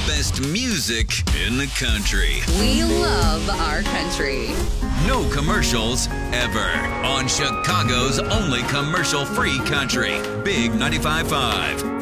best music in the country. We love our country. No commercials ever on Chicago's only commercial-free country. Big 95.5.